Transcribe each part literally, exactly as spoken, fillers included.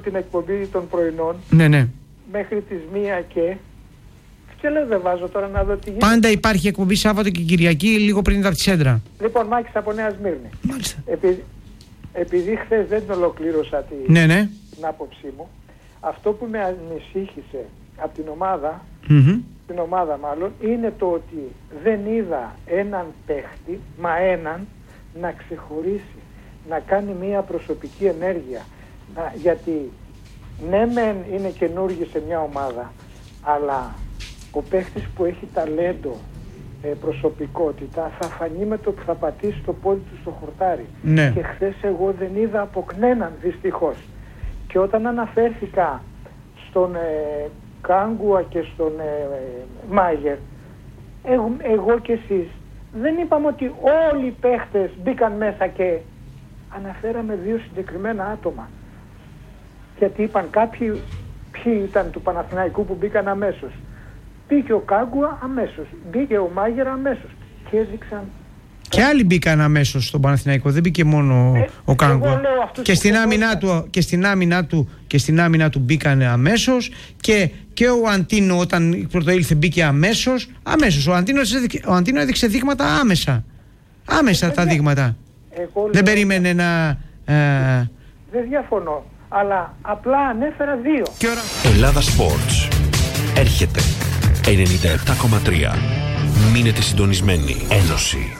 την εκπομπή των πρωινών. Ναι, ναι. Μέχρι τις μία και... Και λέω δεν βάζω τώρα να δω τι γίνεται. Πάντα υπάρχει εκπομπή Σάββατο και Κυριακή λίγο πριν από τη Σέντρα. Λοιπόν, Μάκης από Νέα Σμύρνη. Μάλιστα. Επει... Επειδή χθες δεν ολοκλήρωσα τη... ναι, ναι. την άποψή μου, αυτό που με ανησύχησε από την ομάδα, Mm-hmm. την ομάδα μάλλον, είναι το ότι δεν είδα έναν παίχτη, μα έναν, να ξεχωρίσει, να κάνει μια προσωπική ενέργεια. Να... Γιατί ναι μεν είναι καινούργοι σε μια ομάδα, αλλά ο παίχτης που έχει ταλέντο, ε, προσωπικότητα, θα φανεί με το που θα πατήσει το πόδι του στο χορτάρι. Ναι. Και χθες εγώ δεν είδα από κανέναν, δυστυχώς. Και όταν αναφέρθηκα στον ε, Κάγκουα και στον ε, ε, Μάγερ, εγώ, εγώ και εσείς δεν είπαμε ότι όλοι οι παίχτες μπήκαν μέσα, και αναφέραμε δύο συγκεκριμένα άτομα. Γιατί είπαν κάποιοι ποιοι ήταν του Παναθηναϊκού που μπήκαν αμέσως. Μπήκε ο Κάγκουα αμέσως, μπήκε ο Μάγερ αμέσως και έδειξαν. Και άλλοι μπήκαν αμέσως στον Παναθηναϊκό, δεν μπήκε μόνο ε, ο Κάγκουα. Και στην, άμυνα του, και, στην άμυνα του, και στην άμυνα του μπήκαν αμέσως, και, και ο Αντίνο όταν πρωτοήλθε μπήκε αμέσως. Αμέσως. Ο Αντίνο, ο Αντίνο έδειξε δείγματα άμεσα. Άμεσα ε, τα δείγματα. Εγώ δεν λέω, περίμενε να... Ε... Δεν διαφωνώ, αλλά απλά ανέφερα δύο. Και ώρα... Ελλάδα Sports έρχεται ενενήντα επτά κόμμα τρία. Μείνετε συντονισμένοι. Ένωση.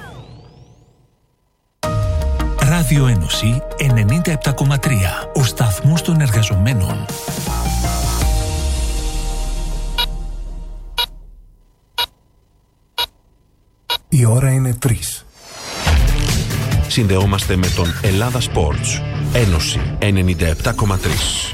Ράδιο Ένωση ενενήντα επτά κόμμα τρία. Ο σταθμός των εργαζομένων. Η ώρα είναι τρεις. Συνδεόμαστε με τον Ελλάδα Sports. Ένωση ενενήντα επτά κόμμα τρία.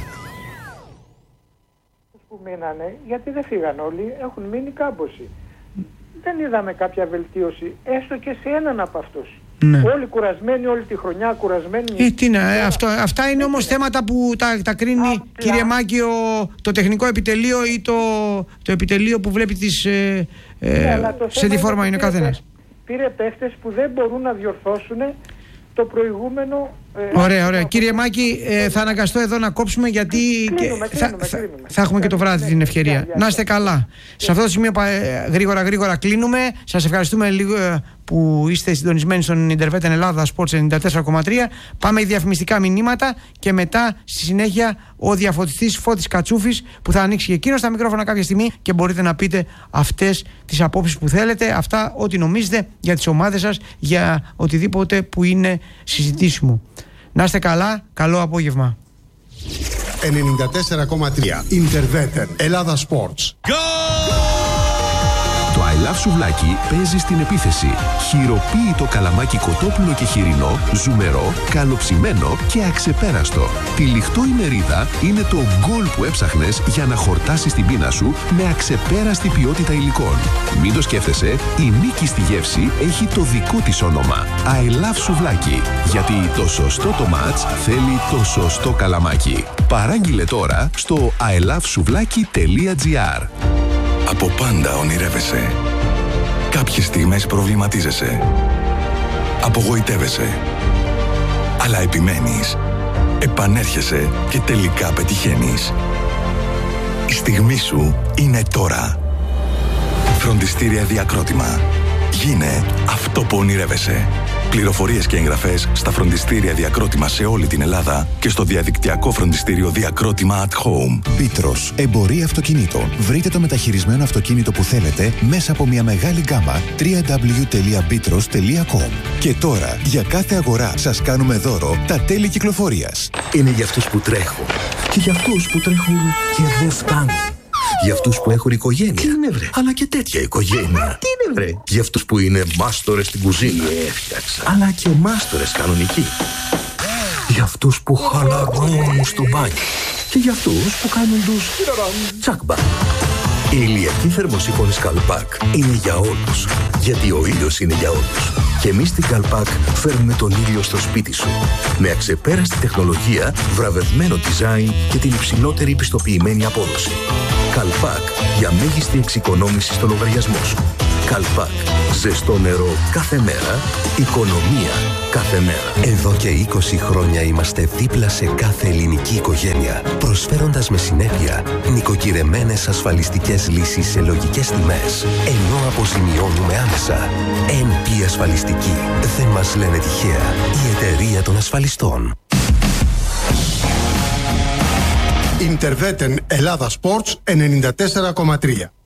Που μείνανε, γιατί δεν φύγαν όλοι, έχουν μείνει κάμποση. Δεν είδαμε κάποια βελτίωση, έστω και σε έναν από αυτούς. Ναι. Όλοι κουρασμένοι, όλη τη χρονιά κουρασμένοι. Ε, τι να, ε, αυτό, αυτά είναι όμως θέματα που τα, τα κρίνει, απλά, κύριε Μάκη, ο, το τεχνικό επιτελείο ή το, το επιτελείο που βλέπει τις, ε, ε, ναι, σε τι φόρμα είναι ο καθένας. Πήρε παίχτες που δεν μπορούν να διορθώσουν το προηγούμενο. Ε, ωραία, ωραία. Κύριε Μάκη, ε, θα αναγκαστώ εδώ να κόψουμε, γιατί κλείνουμε, και, κλείνουμε, θα, κλείνουμε. θα έχουμε και το βράδυ ναι, την ευκαιρία. ναι, ναι, ναι. Να είστε καλά. Yeah. Σε αυτό το σημείο γρήγορα γρήγορα κλείνουμε. Σας ευχαριστούμε λίγο που είστε συντονισμένοι στον Ιντερβέτ Ελλάδα Sports ενενήντα τέσσερα κόμμα τρία. Πάμε διαφημιστικά μηνύματα και μετά στη συνέχεια ο διαφωτιστής Φώτης Κατσούφης, που θα ανοίξει και εκείνος τα μικρόφωνα κάποια στιγμή και μπορείτε να πείτε αυτές τις απόψεις που θέλετε, αυτά ό,τι νομίζετε για τις ομάδες σας, για οτιδήποτε που είναι συζητήσιμο. Να είστε καλά, καλό απόγευμα. ενενήντα τέσσερα κόμμα τρία Ιντερβέτ Ελλάδα Sports. Το I Love Σουβλάκι παίζει στην επίθεση. Χειροποίητο καλαμάκι κοτόπουλο και χοιρινό, ζουμερό, καλοψημένο και αξεπέραστο. Τυλιχτό η μερίδα είναι το γκολ που έψαχνες για να χορτάσεις την πείνα σου με αξεπέραστη ποιότητα υλικών. Μην το σκέφτεσαι, η νίκη στη γεύση έχει το δικό της όνομα. I Love Σουβλάκι. Γιατί το σωστό το μάτς θέλει το σωστό καλαμάκι. Παράγγειλε τώρα στο άι λαβ σουβλάκι τελεία τζι άρ. Από πάντα ονειρεύεσαι. Κάποιες στιγμές προβληματίζεσαι. Απογοητεύεσαι. Αλλά επιμένεις. Επανέρχεσαι και τελικά πετυχαίνεις. Η στιγμή σου είναι τώρα. Φροντιστήρια Διακρότημα. Γίνε αυτό που ονειρεύεσαι. Πληροφορίες και εγγραφές στα φροντιστήρια Διακρότημα σε όλη την Ελλάδα και στο διαδικτυακό φροντιστήριο Διακρότημα at Home. Πίτρος, εμπορία αυτοκινήτων. Βρείτε το μεταχειρισμένο αυτοκίνητο που θέλετε μέσα από μια μεγάλη γκάμα double-u double-u double-u τελεία πίτρος τελεία com. Και τώρα, για κάθε αγορά σας κάνουμε δώρο τα τέλη κυκλοφορίας. Είναι για αυτούς που τρέχουν και για αυτούς που τρέχουν και δεν φτάνουν. Για αυτούς που έχουν οικογένεια. Τι είναι, βρε? Αλλά και τέτοια οικογένεια. Τι είναι, βρε? Για αυτούς που είναι μάστορες στην κουζίνα. Έφτιαξα. Αλλά και μάστορες κανονικοί. Για αυτούς που χαλαρώνουν στο μπάνιο. Και για αυτούς που κάνουν τους τσάκμπα. Η ηλιακή θερμοσύφωνη Καλπάκ είναι για όλους. Γιατί ο ήλιος είναι για όλους. Και εμείς στην Καλπάκ φέρνουμε τον ήλιο στο σπίτι σου. Με αξεπέραστη τεχνολογία, βραβευμένο design και την υψηλότερη πιστοποιημένη απόδοση. Καλπάκ, για μέγιστη εξοικονόμηση στο λογαριασμό σου. Καλπάκ. Ζεστό νερό κάθε μέρα. Οικονομία κάθε μέρα. Εδώ και είκοσι χρόνια είμαστε δίπλα σε κάθε ελληνική οικογένεια, προσφέροντας με συνέπεια νοικοκυρεμένες ασφαλιστικές λύσεις σε λογικές τιμές, ενώ αποζημιώνουμε άμεσα. εν πι Ασφαλιστική. Δεν μας λένε τυχαία. Η εταιρεία των ασφαλιστών. Interveten Ελλάδα Sports ενενήντα τέσσερα κόμμα τρία.